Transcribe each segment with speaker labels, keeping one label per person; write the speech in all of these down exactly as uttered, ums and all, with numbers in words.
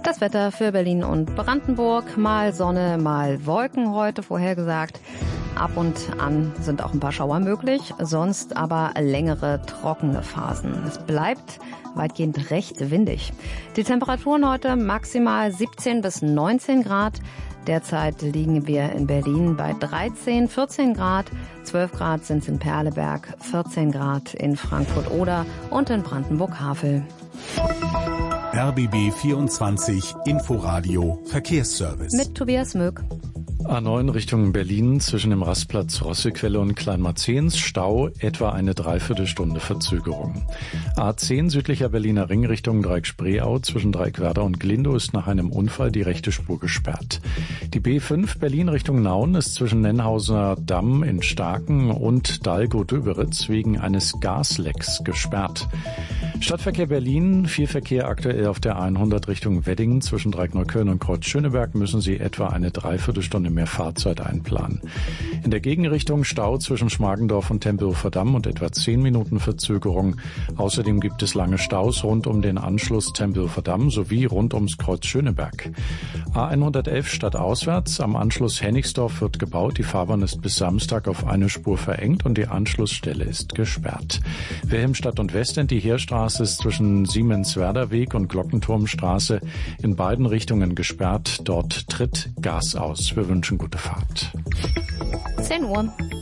Speaker 1: Das Wetter für Berlin und Brandenburg. Mal Sonne, mal Wolken heute vorhergesagt. Ab und an sind auch ein paar Schauer möglich, sonst aber längere trockene Phasen. Es bleibt weitgehend recht windig. Die Temperaturen heute maximal siebzehn bis neunzehn Grad. Derzeit liegen wir in Berlin bei dreizehn, vierzehn Grad. zwölf Grad sind es in Perleberg, vierzehn Grad in Frankfurt-Oder und in Brandenburg-Havel.
Speaker 2: R B B vierundzwanzig Inforadio Verkehrsservice.
Speaker 1: Mit Tobias Möck.
Speaker 3: A neun Richtung Berlin zwischen dem Rastplatz Rossequelle und Kleinmarzehns Stau, etwa eine Dreiviertelstunde Verzögerung. A zehn südlicher Berliner Ring Richtung Dreieck-Spreeau zwischen Dreieckwerder und Glindow ist nach einem Unfall die rechte Spur gesperrt. Die B fünf Berlin Richtung Nauen ist zwischen Nennhauser Damm in Starken und Dalgo-Döberitz wegen eines Gaslecks gesperrt. Stadtverkehr Berlin, viel Verkehr aktuell auf der hundert Richtung Weddingen zwischen Dreieckneukölln und Kreuz-Schöneberg, müssen Sie etwa eine Dreiviertelstunde mehr Fahrzeit einplanen. In der Gegenrichtung Stau zwischen Schmargendorf und Tempelhofer Damm und etwa zehn Minuten Verzögerung. Außerdem gibt es lange Staus rund um den Anschluss Tempelhofer Damm sowie rund ums Kreuz Schöneberg. A hundertelf stadtauswärts, am Anschluss Hennigsdorf wird gebaut. Die Fahrbahn ist bis Samstag auf eine Spur verengt und die Anschlussstelle ist gesperrt. Wilhelmstadt und Westend, die Heerstraße ist zwischen Siemenswerder-Weg und Glockenturmstraße in beiden Richtungen gesperrt. Dort tritt Gas aus. Wir wünschen gute Fahrt.
Speaker 1: zehn Uhr.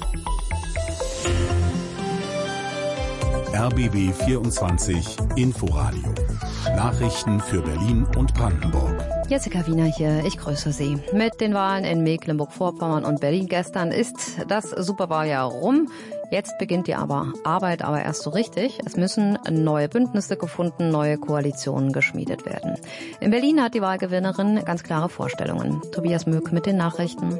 Speaker 2: R B B vierundzwanzig Inforadio. Nachrichten für Berlin und Brandenburg.
Speaker 1: Jessica Wiener hier, ich grüße Sie. Mit den Wahlen in Mecklenburg-Vorpommern und Berlin gestern ist das Superwahljahr rum. Jetzt beginnt die aber Arbeit aber erst so richtig. Es müssen neue Bündnisse gefunden, neue Koalitionen geschmiedet werden. In Berlin hat die Wahlgewinnerin ganz klare Vorstellungen. Tobias Möck mit den Nachrichten.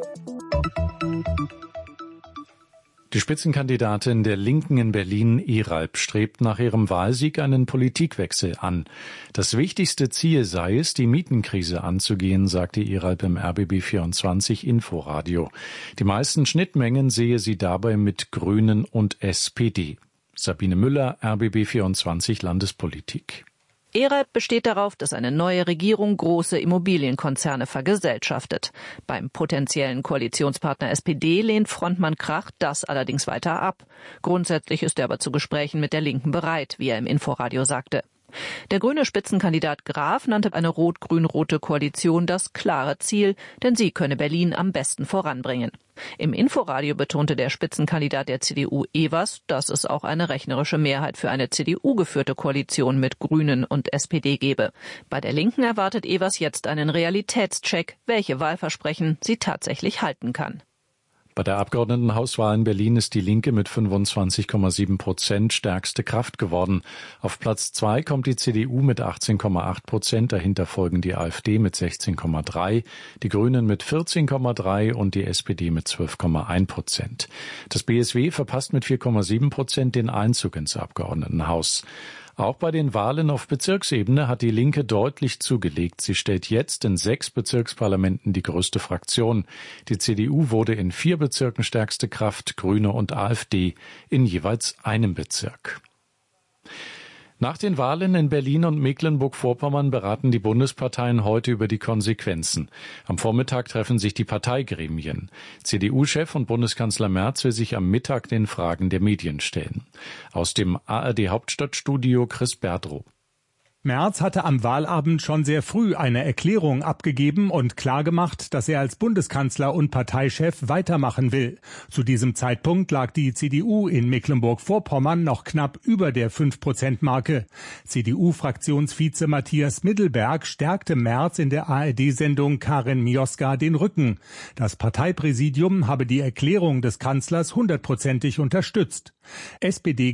Speaker 3: Die Spitzenkandidatin der Linken in Berlin, Iralp, strebt nach ihrem Wahlsieg einen Politikwechsel an. Das wichtigste Ziel sei es, die Mietenkrise anzugehen, sagte Iralp im R B B vierundzwanzig Inforadio. Die meisten Schnittmengen sehe sie dabei mit Grünen und S P D. Sabine Müller, R B B vierundzwanzig Landespolitik.
Speaker 4: Iralp besteht darauf, dass eine neue Regierung große Immobilienkonzerne vergesellschaftet. Beim potenziellen Koalitionspartner S P D lehnt Frontmann Krach das allerdings weiter ab. Grundsätzlich ist er aber zu Gesprächen mit der Linken bereit, wie er im Inforadio sagte. Der grüne Spitzenkandidat Graf nannte eine rot-grün-rote Koalition das klare Ziel, denn sie könne Berlin am besten voranbringen. Im Inforadio betonte der Spitzenkandidat der C D U Evers, dass es auch eine rechnerische Mehrheit für eine C D U-geführte Koalition mit Grünen und S P D gebe. Bei der Linken erwartet Evers jetzt einen Realitätscheck, welche Wahlversprechen sie tatsächlich halten kann.
Speaker 3: Bei der Abgeordnetenhauswahl in Berlin ist die Linke mit fünfundzwanzig Komma sieben Prozent stärkste Kraft geworden. Auf Platz zwei kommt die C D U mit achtzehn Komma acht Prozent, dahinter folgen die AfD mit sechzehn Komma drei, die Grünen mit vierzehn Komma drei und die S P D mit zwölf Komma eins Prozent. Das B S W verpasst mit vier Komma sieben Prozent den Einzug ins Abgeordnetenhaus. Auch bei den Wahlen auf Bezirksebene hat die Linke deutlich zugelegt. Sie stellt jetzt in sechs Bezirksparlamenten die größte Fraktion. Die C D U wurde in vier Bezirken stärkste Kraft, Grüne und AfD in jeweils einem Bezirk. Nach den Wahlen in Berlin und Mecklenburg-Vorpommern beraten die Bundesparteien heute über die Konsequenzen. Am Vormittag treffen sich die Parteigremien. C D U-Chef und Bundeskanzler Merz will sich am Mittag den Fragen der Medien stellen. Aus dem A R D-Hauptstadtstudio Chris Berdrow.
Speaker 5: Merz hatte am Wahlabend schon sehr früh eine Erklärung abgegeben und klargemacht, dass er als Bundeskanzler und Parteichef weitermachen will. Zu diesem Zeitpunkt lag die C D U in Mecklenburg-Vorpommern noch knapp über der fünf Prozent Marke. C D U-Fraktionsvize Matthias Middelberg stärkte Merz in der A R D-Sendung Karin Mioska den Rücken. Das Parteipräsidium habe die Erklärung des Kanzlers hundertprozentig unterstützt. S P D